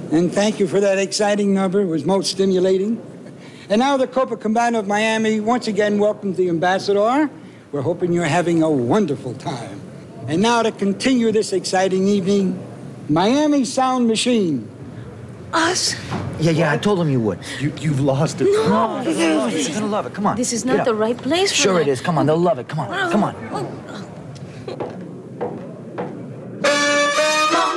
And thank you for that exciting number. It was most stimulating. And now the Copacabana of Miami once again welcomes the ambassador. We're hoping you're having a wonderful time. And now to continue this exciting evening, Miami Sound Machine. Us? Yeah, I told him you would. You've lost it. No, you're gonna love it. Come on. This is Get not up. the right place for Sure that. it is. Come on, they'll love it. Come on, come on.